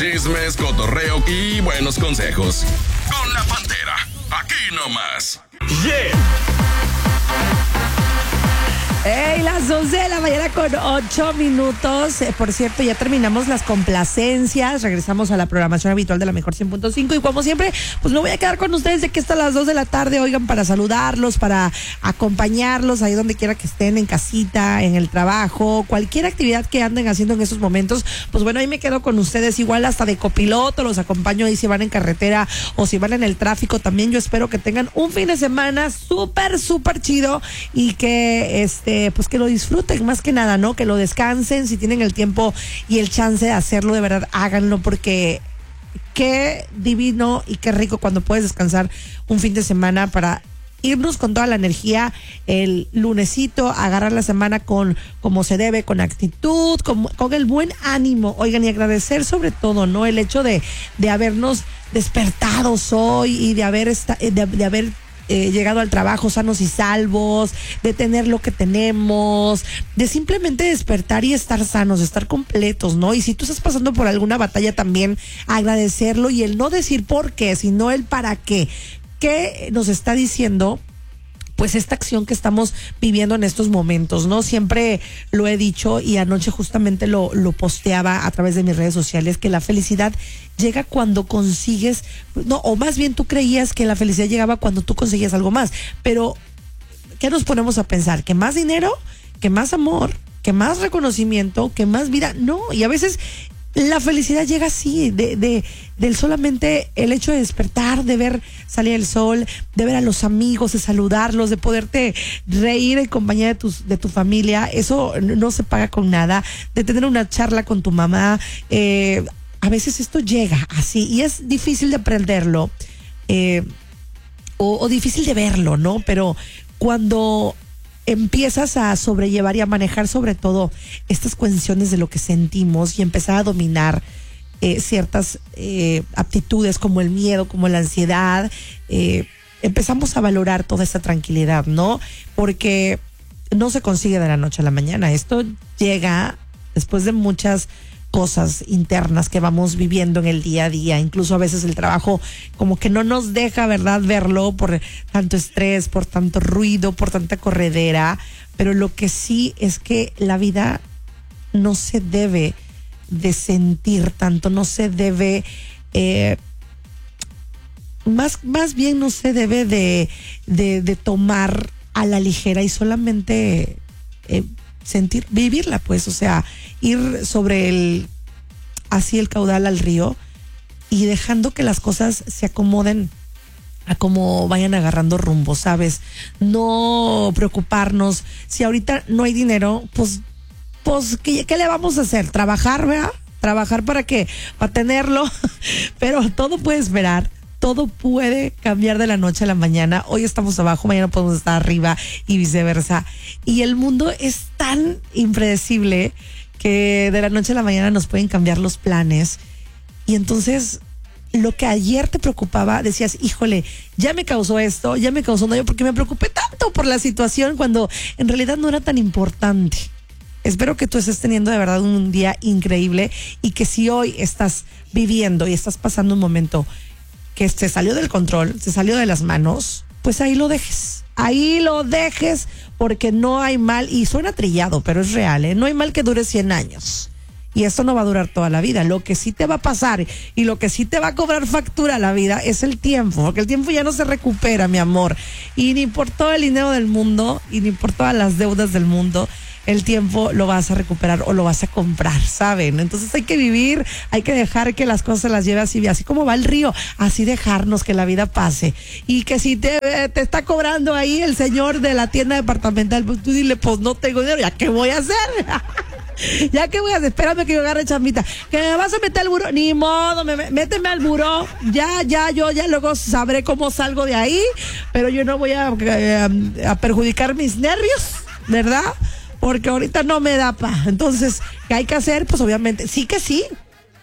chismes, cotorreo y buenos consejos. Con la Pantera, aquí nomás. Yeah. Hey, las 11 de la mañana con 8 minutos. Por cierto, ya terminamos las complacencias. Regresamos a la programación habitual de la Mejor 100.5. Y como siempre, pues me voy a quedar con ustedes de que hasta las 2 de la tarde, oigan, para saludarlos, para acompañarlos ahí donde quiera que estén, en casita, en el trabajo, cualquier actividad que anden haciendo en esos momentos. Pues bueno, ahí me quedo con ustedes, igual hasta de copiloto, los acompaño ahí si van en carretera o si van en el tráfico también. Yo espero que tengan un fin de semana súper chido y que pues que lo disfruten más que nada, ¿no? Que lo descansen, si tienen el tiempo y el chance de hacerlo, de verdad háganlo, porque qué divino y qué rico cuando puedes descansar un fin de semana para irnos con toda la energía el lunesito, agarrar la semana como se debe, con actitud, con el buen ánimo, oigan, y agradecer sobre todo, ¿no? El hecho de habernos despertados hoy y de haber llegado al trabajo sanos y salvos, de tener lo que tenemos, de simplemente despertar y estar sanos, de estar completos, ¿no? Y si tú estás pasando por alguna batalla también, agradecerlo y el no decir por qué, sino el para qué. ¿Qué nos está diciendo? Pues esta acción que estamos viviendo en estos momentos, ¿no? Siempre lo he dicho y anoche justamente lo posteaba a través de mis redes sociales, que la felicidad llega cuando consigues, no, o más bien tú creías que la felicidad llegaba cuando tú conseguías algo más, pero ¿qué nos ponemos a pensar? ¿Que más dinero? ¿Que más amor? ¿Que más reconocimiento? ¿Que más vida? No, y a veces la felicidad llega así, del solamente el hecho de despertar, de ver salir el sol, de ver a los amigos, de saludarlos, de poderte reír en compañía de tu familia. Eso no se paga con nada. De tener una charla con tu mamá. A veces esto llega así y es difícil de aprenderlo o difícil de verlo, ¿no? Pero cuando empiezas a sobrellevar y a manejar sobre todo estas cuestiones de lo que sentimos y empezar a dominar ciertas aptitudes como el miedo, como la ansiedad, empezamos a valorar toda esta tranquilidad, ¿no? Porque no se consigue de la noche a la mañana. Esto llega después de muchas cosas internas que vamos viviendo en el día a día, incluso a veces el trabajo como que no nos deja, ¿verdad?, verlo por tanto estrés, por tanto ruido, por tanta corredera, pero lo que sí es que la vida no se debe de sentir tanto, no se debe, más bien no se debe de tomar a la ligera y solamente sentir, vivirla, pues, o sea, ir sobre así el caudal al río y dejando que las cosas se acomoden a cómo vayan agarrando rumbo, ¿sabes? No preocuparnos. Si ahorita no hay dinero, pues ¿qué le vamos a hacer? Trabajar, ¿verdad? Trabajar para tenerlo, pero todo puede esperar. Todo puede cambiar de la noche a la mañana. Hoy estamos abajo, mañana podemos estar arriba y viceversa. Y el mundo es tan impredecible que de la noche a la mañana nos pueden cambiar los planes. Y entonces, lo que ayer te preocupaba, decías, híjole, ya me causó esto, ya me causó daño, porque me preocupé tanto por la situación cuando en realidad no era tan importante. Espero que tú estés teniendo de verdad un día increíble y que si hoy estás viviendo y estás pasando un momento que se salió del control, se salió de las manos, pues ahí lo dejes. Ahí lo dejes, porque no hay mal, y suena trillado, pero es real, ¿eh? No hay mal que dure 100 años. Y esto no va a durar toda la vida. Lo que sí te va a pasar y lo que sí te va a cobrar factura a la vida es el tiempo, porque el tiempo ya no se recupera, mi amor. Y ni por todo el dinero del mundo, y ni por todas las deudas del mundo, el tiempo lo vas a recuperar o lo vas a comprar, ¿saben? Entonces hay que vivir, hay que dejar que las cosas se las lleve así como va el río, así dejarnos que la vida pase. Y que si te está cobrando ahí el señor de la tienda departamental, pues tú dile, pues no tengo dinero, ¿ya qué voy a hacer? ¿Ya qué voy a hacer? Espérame que yo agarre chambita. ¿Que me vas a meter al buró? Ni modo, méteme al buró. Yo ya luego sabré cómo salgo de ahí, pero yo no voy a perjudicar mis nervios, ¿verdad? Porque ahorita no me da pa. Entonces, ¿qué hay que hacer? Pues obviamente, sí que sí.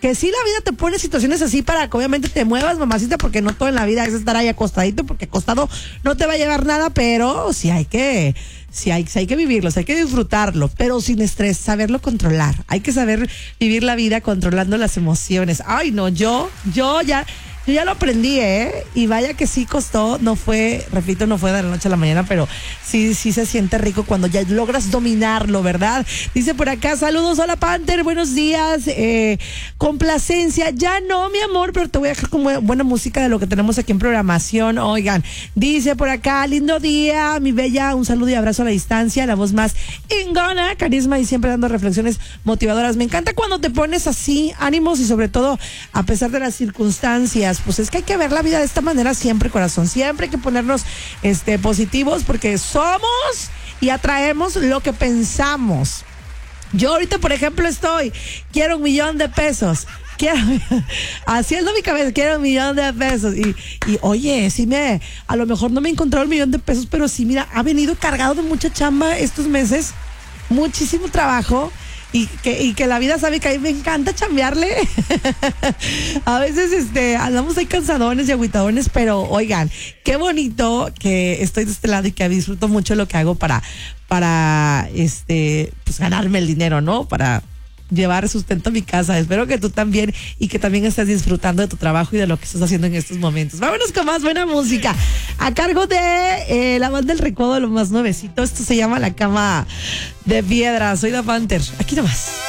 que sí la vida te pone situaciones así para que obviamente te muevas, mamacita, porque no todo en la vida es estar ahí acostadito, porque acostado no te va a llevar nada, pero sí hay que vivirlo, hay que disfrutarlo, pero sin estrés, saberlo controlar. Hay que saber vivir la vida controlando las emociones. Ay, no, yo ya lo aprendí, y vaya que sí costó, no fue de la noche a la mañana, pero sí se siente rico cuando ya logras dominarlo, ¿verdad? Dice por acá, saludos, hola Panther, buenos días, complacencia, ya no, mi amor, pero te voy a dejar con buena música de lo que tenemos aquí en programación. Oigan, dice por acá, lindo día, mi bella, un saludo y abrazo a la distancia, la voz más ingona, carisma y siempre dando reflexiones motivadoras. Me encanta cuando te pones así, ánimos y sobre todo, a pesar de las circunstancias, pues es que hay que ver la vida de esta manera siempre, corazón. Siempre hay que ponernos positivos porque somos y atraemos lo que pensamos. Yo ahorita, por ejemplo, quiero $1 millón de pesos. Haciendo mi cabeza, quiero $1 millón de pesos. Y oye, a lo mejor no me he encontrado $1 millón de pesos, pero sí, mira, ha venido cargado de mucha chamba estos meses, muchísimo trabajo. Y que la vida sabe que a mí me encanta chambearle. A veces andamos ahí cansadones y agüitadones, pero oigan, qué bonito que estoy de este lado y que disfruto mucho lo que hago para pues ganarme el dinero, ¿no? Para llevar sustento a mi casa. Espero que tú también y que también estés disfrutando de tu trabajo y de lo que estás haciendo en estos momentos. Vámonos con más buena música a cargo de la banda del Recodo, lo más nuevecito. Esto se llama La Cama de Piedra. Soy Da Panther, aquí nomás.